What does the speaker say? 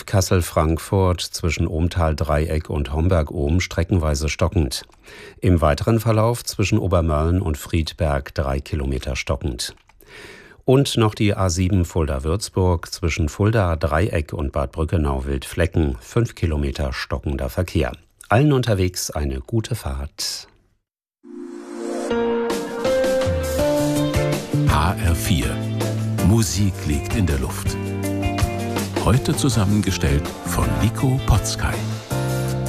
A12 Kassel-Frankfurt zwischen Ohmtal-Dreieck und Homberg-Ohm streckenweise stockend. Im weiteren Verlauf zwischen Obermörlen und Friedberg 3 Kilometer stockend. Und noch die A7 Fulda-Würzburg zwischen Fulda-Dreieck und Bad Brückenau-Wildflecken 5 Kilometer stockender Verkehr. Allen unterwegs eine gute Fahrt. HR4 Musik liegt in der Luft. Heute zusammengestellt von Nico Potzkay.